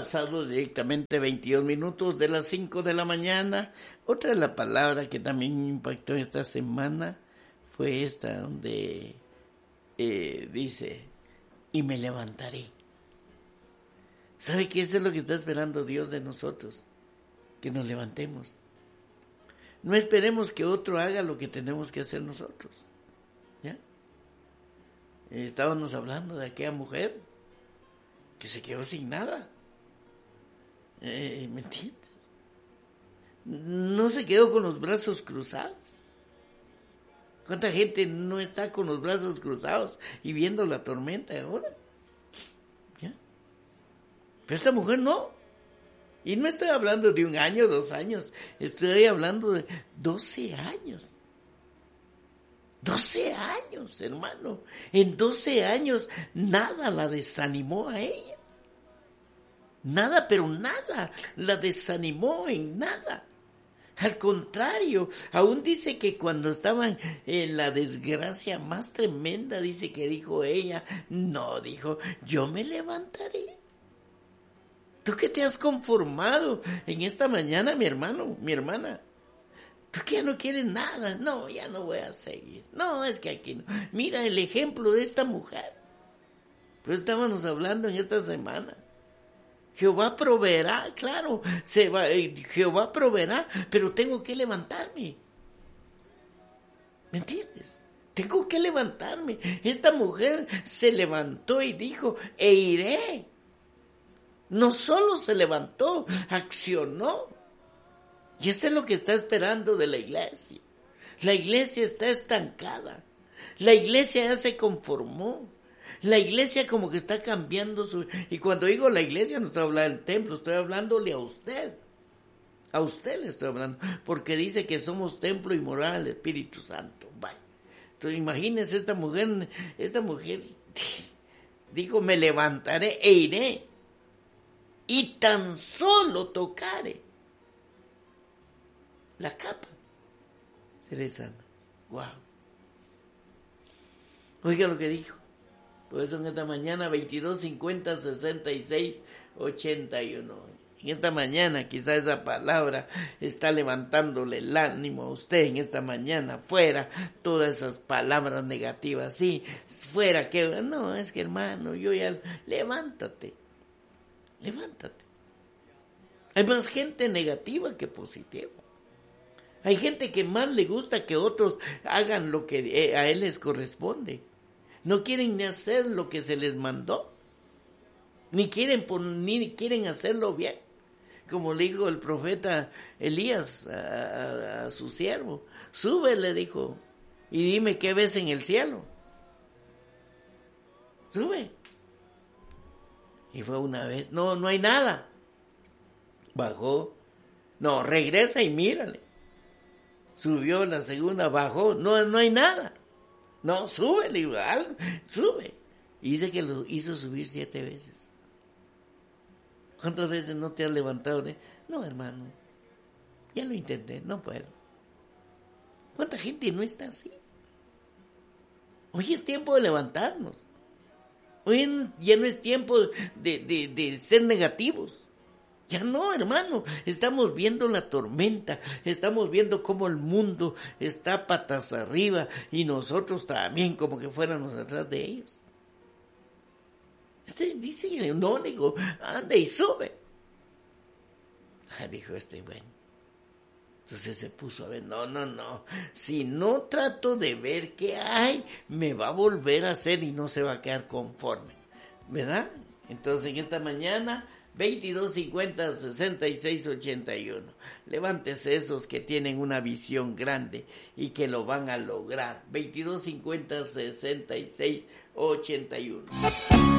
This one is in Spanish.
pasado directamente 22 minutos de las 5 de la mañana. Otra de la palabra que también me impactó esta semana fue esta, donde dice, y me levantaré. ¿Sabe qué? Eso es lo que está esperando Dios de nosotros, que nos levantemos. No esperemos que otro haga lo que tenemos que hacer nosotros. ¿Ya? Estábamos hablando de aquella mujer que se quedó sin nada. ¿Me entiendes? No se quedó con los brazos cruzados. ¿Cuánta gente no está con los brazos cruzados y viendo la tormenta ahora? ¿Ya? Pero esta mujer no. Y no estoy hablando de 1 año, 2 años. Estoy hablando de 12 años. 12 años, hermano. En 12 años nada la desanimó a ella. Nada, pero nada la desanimó en nada. Al contrario, aún dice que cuando estaban en la desgracia más tremenda, dice que dijo ella, no, dijo, yo me levantaré. ¿Tú qué te has conformado en esta mañana, mi hermano, mi hermana? ¿Tú que ya no quieres nada? No, ya no voy a seguir. No, es que aquí no. Mira el ejemplo de esta mujer. Pues estábamos hablando en esta semana. Jehová proveerá, claro, Jehová proveerá, pero tengo que levantarme. ¿Me entiendes? Tengo que levantarme. Esta mujer se levantó y dijo, e iré. No solo se levantó, accionó. Y eso es lo que está esperando de la iglesia. La iglesia está estancada. La iglesia ya se conformó. La iglesia como que está cambiando su... Y cuando digo la iglesia no estoy hablando del templo, estoy hablándole a usted. A usted le estoy hablando. Porque dice que somos templo y morada del Espíritu Santo. Vaya. Entonces imagínense esta mujer dijo, me levantaré e iré. Y tan solo tocaré la capa, seré sana. Wow. Oiga lo que dijo. Por eso en esta mañana 22 50 66 81. En esta mañana quizá esa palabra está levantándole el ánimo a usted en esta mañana. Fuera todas esas palabras negativas. Sí, fuera que... No, es que hermano, yo ya... Levántate. Levántate. Hay más gente negativa que positiva. Hay gente que más le gusta que otros hagan lo que a él les corresponde. No quieren ni hacer lo que se les mandó. Ni quieren hacerlo bien. Como le dijo el profeta Elías a su siervo. Sube, le dijo, y dime qué ves en el cielo. Sube. Y fue una vez, no hay nada. Bajó, no, regresa y mírale. Subió la segunda, bajó, no hay nada. No, sube, le digo, sube. Y dice que lo hizo subir 7 veces. ¿Cuántas veces no te has levantado de? No, hermano, ya lo intenté, no puedo. ¿Cuánta gente no está así? Hoy es tiempo de levantarnos. Hoy ya no es tiempo de ser negativos. Ya no, hermano. Estamos viendo la tormenta. Estamos viendo cómo el mundo está patas arriba. Y nosotros también como que fuéramos atrás de ellos. Dice, no, le digo, anda y sube. Dijo bueno. Entonces se puso a ver, no. Si no trato de ver qué hay, me va a volver a hacer y no se va a quedar conforme. ¿Verdad? Entonces en esta mañana, 22 50 66 81. Levántese esos que tienen una visión grande y que lo van a lograr. 22 50 66 81.